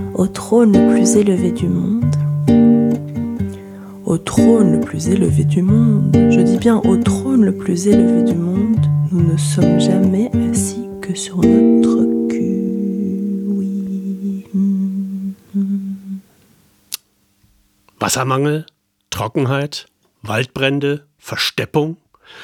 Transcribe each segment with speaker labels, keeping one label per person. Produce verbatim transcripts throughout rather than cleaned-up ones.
Speaker 1: Au trône le plus élevé du monde, au trône le plus élevé du monde, je dis bien au trône le plus élevé du monde, nous ne sommes jamais assis que sur notre cul, oui.
Speaker 2: Wassermangel, Trockenheit, Waldbrände, Versteppung.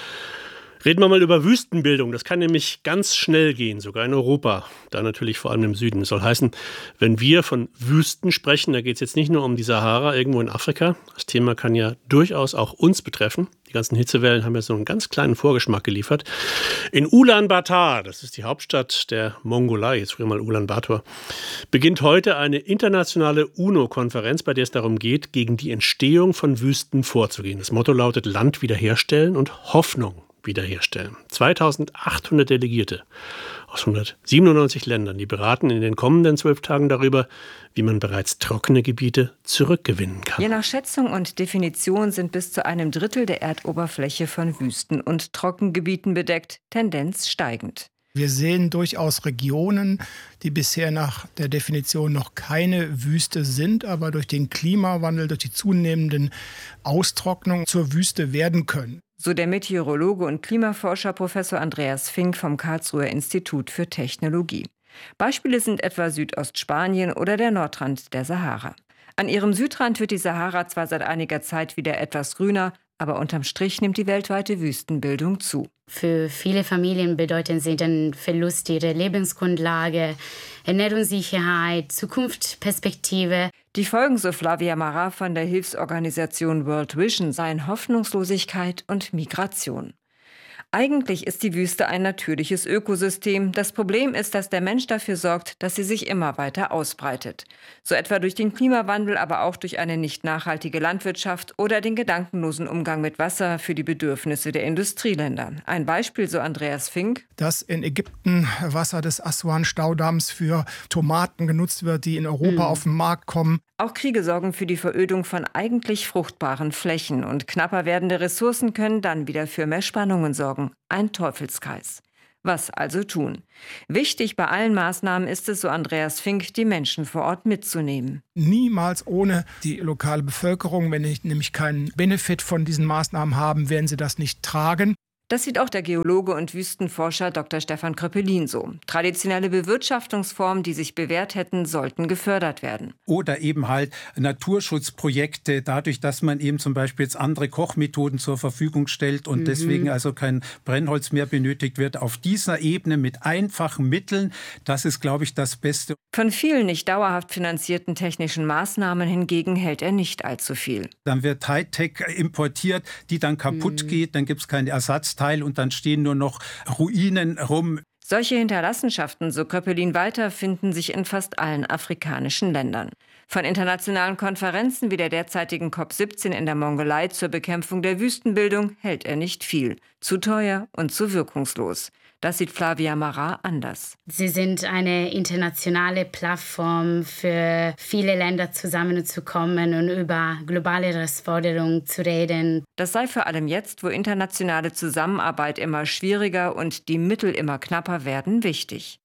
Speaker 2: Reden wir mal über Wüstenbildung. Das kann nämlich ganz schnell gehen, sogar in Europa. Da natürlich vor allem im Süden. Das soll heißen, wenn wir von Wüsten sprechen, da geht es jetzt nicht nur um die Sahara irgendwo in Afrika. Das Thema kann ja durchaus auch uns betreffen. Die ganzen Hitzewellen haben ja so einen ganz kleinen Vorgeschmack geliefert. In Ulaanbaatar, das ist die Hauptstadt der Mongolei, jetzt früher mal Ulaanbaatar, beginnt heute eine internationale UNO-Konferenz, bei der es darum geht, gegen die Entstehung von Wüsten vorzugehen. Das Motto lautet Land wiederherstellen und Hoffnung wiederherstellen. zweitausendachthundert Delegierte aus hundertsiebenundneunzig Ländern, die beraten in den kommenden zwölf Tagen darüber, wie man bereits trockene Gebiete zurückgewinnen kann.
Speaker 3: Je nach Schätzung und Definition sind bis zu einem Drittel der Erdoberfläche von Wüsten und Trockengebieten bedeckt, Tendenz steigend.
Speaker 4: Wir sehen durchaus Regionen, die bisher nach der Definition noch keine Wüste sind, aber durch den Klimawandel, durch die zunehmenden Austrocknung zur Wüste werden können.
Speaker 3: So der Meteorologe und Klimaforscher Professor Andreas Fink vom Karlsruher Institut für Technologie. Beispiele sind etwa Südostspanien oder der Nordrand der Sahara. An ihrem Südrand wird die Sahara zwar seit einiger Zeit wieder etwas grüner, aber unterm Strich nimmt die weltweite Wüstenbildung zu.
Speaker 5: Für viele Familien bedeuten sie den Verlust ihrer Lebensgrundlage, Ernährungssicherheit, Zukunftsperspektive.
Speaker 3: Die Folgen, so Flavia Marra von der Hilfsorganisation World Vision, seien Hoffnungslosigkeit und Migration. Eigentlich ist die Wüste ein natürliches Ökosystem. Das Problem ist, dass der Mensch dafür sorgt, dass sie sich immer weiter ausbreitet. So etwa durch den Klimawandel, aber auch durch eine nicht nachhaltige Landwirtschaft oder den gedankenlosen Umgang mit Wasser für die Bedürfnisse der Industrieländer. Ein Beispiel, so Andreas Fink.
Speaker 4: Dass in Ägypten Wasser des Aswan-Staudamms für Tomaten genutzt wird, die in Europa mhm. auf den Markt kommen.
Speaker 3: Auch Kriege sorgen für die Verödung von eigentlich fruchtbaren Flächen. Und knapper werdende Ressourcen können dann wieder für mehr Spannungen sorgen. Ein Teufelskreis. Was also tun? Wichtig bei allen Maßnahmen ist es, so Andreas Fink, die Menschen vor Ort mitzunehmen.
Speaker 4: Niemals ohne die lokale Bevölkerung. Wenn ich nämlich keinen Benefit von diesen Maßnahmen haben, werden sie das nicht tragen.
Speaker 3: Das sieht auch der Geologe und Wüstenforscher Doktor Stefan Kröppelin so. Traditionelle Bewirtschaftungsformen, die sich bewährt hätten, sollten gefördert werden.
Speaker 6: Oder eben halt Naturschutzprojekte, dadurch, dass man eben zum Beispiel jetzt andere Kochmethoden zur Verfügung stellt und mhm. deswegen also kein Brennholz mehr benötigt wird. Auf dieser Ebene mit einfachen Mitteln, das ist, glaube ich, das Beste.
Speaker 3: Von vielen nicht dauerhaft finanzierten technischen Maßnahmen hingegen hält er nicht allzu viel.
Speaker 6: Dann wird Hightech importiert, die dann kaputt mhm. geht, dann gibt es keine Ersatz. Teil und dann stehen nur noch Ruinen rum.
Speaker 3: Solche Hinterlassenschaften, so Kröppelin weiter, finden sich in fast allen afrikanischen Ländern. Von internationalen Konferenzen wie der derzeitigen COP siebzehn in der Mongolei zur Bekämpfung der Wüstenbildung hält er nicht viel. Zu teuer und zu wirkungslos. Das sieht Flavia Marra anders.
Speaker 5: Sie sind eine internationale Plattform für viele Länder zusammenzukommen und über globale Herausforderungen zu reden.
Speaker 3: Das sei vor allem jetzt, wo internationale Zusammenarbeit immer schwieriger und die Mittel immer knapper werden, wichtig.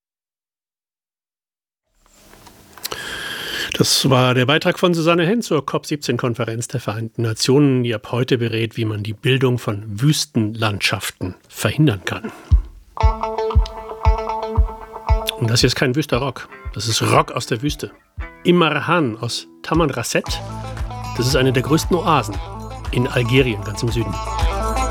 Speaker 2: Das war der Beitrag von Susanne Henn zur COP siebzehn-Konferenz der Vereinten Nationen, die ab heute berät, wie man die Bildung von Wüstenlandschaften verhindern kann. Und das hier ist kein wüster Rock, das ist Rock aus der Wüste. Immerhan aus Tamanrasset, das ist eine der größten Oasen in Algerien, ganz im Süden.